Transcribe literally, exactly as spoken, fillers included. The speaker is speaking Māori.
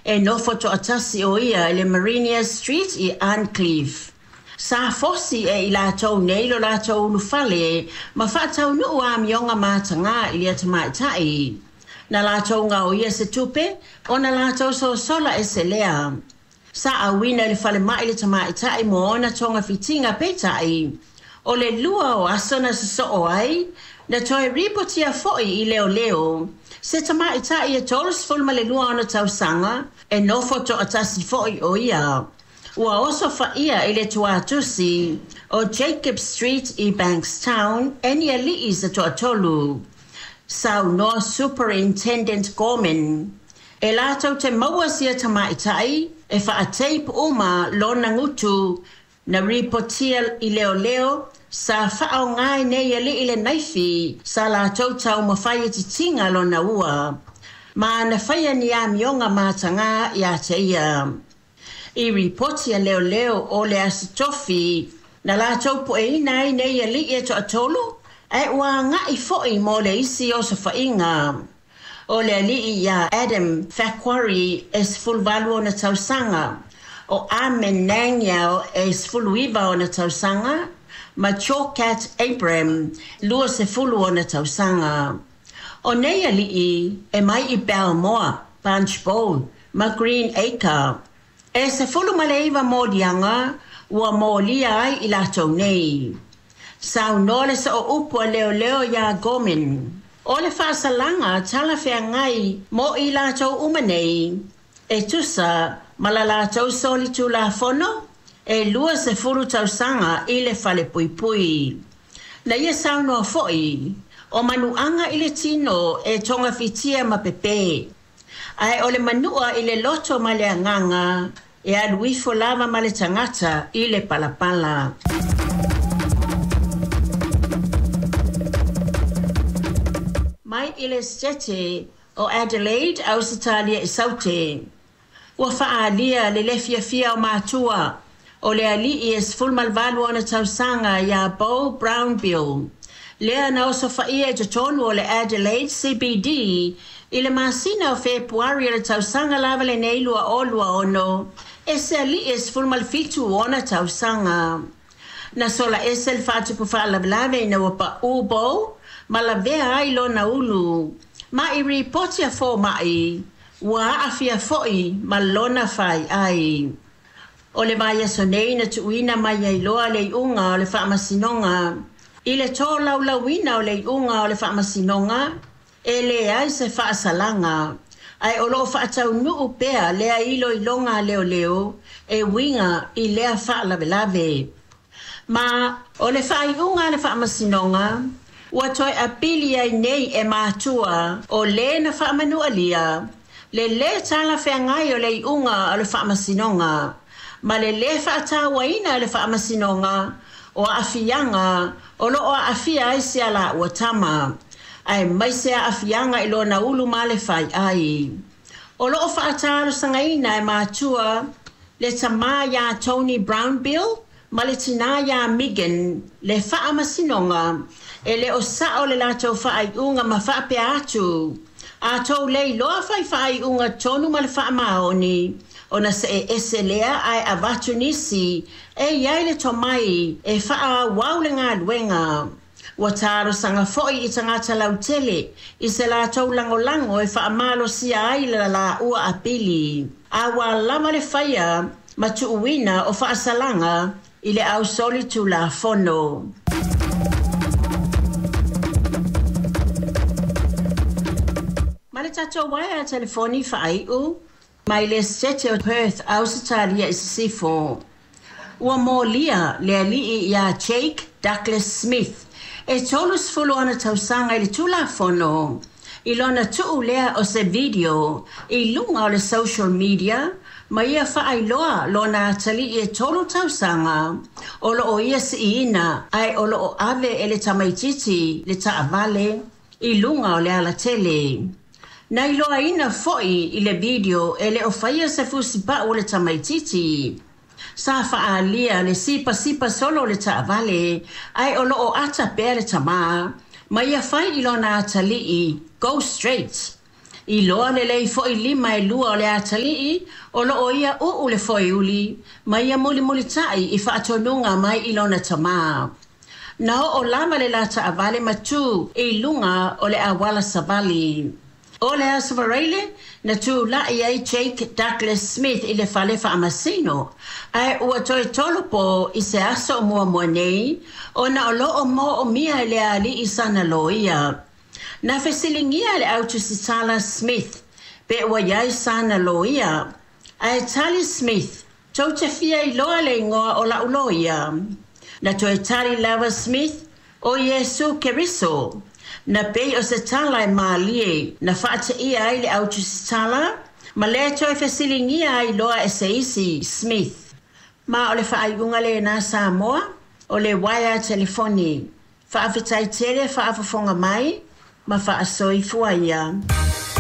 e nofo to atasi o ia le Marinia Street i Ancleve. Sa fosi e i lātou nei lo lātou ulufale ma whātau nuu a mionga mātanga i lia tamaitai. Na lātou ngā o ia se tupe o na lātou so sola e se lea. Sa awina le fale mai le tamaitai mo ona tonga fitinga peitai. O le lua o asona se so o ai, na toi ripotia foi i leo leo. Se tamaitai e tolos fulma le lua ona tausanga e nofo to atasi foi o ia. Ua oso faia i le tuatusi o Jacob Street i Bankstown e ni ali i sa tuatolu. Sau no Superintendent Gorman. E lātou te maua sia tamaitai e whaateip uma lona ngutu na ripotia i leo leo sa whaao ngai nei ali i le naifi sa lātou tau mawhaia titinga lona ua. Ma na whaia ni a mionga mātanga i a te ia. I ripotia leo leo o le asitofi na lātou po e inai nei a li e to atolu e ua nga i foi mo le isi o sa whainga. O le li i a Adam Fakwari e sfulvalu o na tausanga o Amen Nangyao e sfuluiva o na tausanga ma Chokat Abraham lua se fulu o na tausanga. O nei a li i e mai i Balmoa, Punchbowl, ma Green Acre. E se fulu maleiva mo dianga, ua mo lia ai i lātou nei. Sau nole sa o upua leo leo ya Gorman. O le whaasalanga tala whea ngai mo i lātou umanei. E tusa, mala lātou soli tu la fono, e lua se fulu tausanga i le fale pui pui. Na ia sau noa foi, o manuanga i le tino e tonga fitia ma pepe. Ai o le manua i le loto ma le anganga, e aluifo lava ma le tangata i le palapala. Mai i le sete o Adelaide au sitalia i saute. Ua whaalia le lefia fia o mātua, o le ali i es fulmalvalu ona tausanga ia Beau Brownbill. Lea na oso whaia e tonu o le Adelaide C B D i le masina o Februari le tausanga lava le neilua o lua ono, e se ali es fulmal fitu ona tausanga. Na sola esel fatupu whaalawalawe na wapa ubo, ma la vea ai lo na ulu. Ma i ripotia fo mai, ua afia foi ma lona fai ai. O le mai sonei na tuina mai ai loa le unga o le whaamasinonga. I le tō laulawina o le unga o le whaamasinonga, e le ai se whaasalanga. Ai o loo whaatau nuu pea lea ilo i longa leo leo, e winga i lea whaalawelawe. Ma o le whaiunga le whaamasinonga, ua toi apili ai nei e mātua o le na whaamanua lia, le le tala whengai o le unga o le whaamasinonga, ma le le whaatawaina o le whaamasinonga, o afianga, o loo afia ai se ala ua tama. Ai mai se afianga i lona ulu ma le whai ai. O loo whaataro sangaina e mātua, le tama ya Tony Brownbill, ma le tina ya Megan, le whaamasinonga, e le o sao le lātou whaai unga ma whaape atu. A tau lei loa whai whaai unga tonu ma le whaamaoni, o na se e ese lea ai avatu nisi, e iai le tomai, e whaa wau le ngā luenga. Wa taro sanga foi i tangata lautele, i se lātou lango lango e whaamalo sia ai la la ua apili. A wa lama le whaia, ma tu uina o whaasalanga, i le au soli tu la fono. Ma le tatou wai a telefoni whaai u, mai le sete o Perth au sitalia i sifo. Ua mō lia le alii ia Jake Douglas Smith, e tolus fulu ana tausanga i le tula fono, i lona tuu lea o se video, i lunga o le social media, ma ia whaailoa lona atali i e tolu tausanga, o lo o ia si ina, ai o lo o ave e le tamaititi, le taavale, i lunga o le ala tele. Na i loa ina foi i le video, e le o whaia se fusipa o le tamaititi. Sa whaalia le sipa sipa solo le taavale, ai o lo o ata pere tama, ma ia whai i lona atali i go straight. I loa le lei fo i lima e lua o le atali o lo o ia u u le fo i uli, ma ia muli muli tai i whaatonunga mai i lona tamaa. Na o lama le lata avale matu i lunga o le awala savali. O le asavareile, na tu la i ai Jake Douglas Smith i le fale wha amasino, ai ua toi tolopo i se aso mua mua nei, o na o lo o mo o mia i le ali i sana loia. Na fesilingia le autu sitala Smith, pe ua iai sana loia, ai Tali Smith, tau te fia i loa le ingoa o la uloia. Na toi Tali Lava Smith, o Yesu Keriso, na pei o se tala e maalie, na whaata ia ai le autu se tala, ma le toi fesilingia ai loa e se isi Smith. Ma o le whaaiunga le na Samoa, o le waia telefoni, whaafitai tere whaafafonga mai, ma whaasoi fuaia.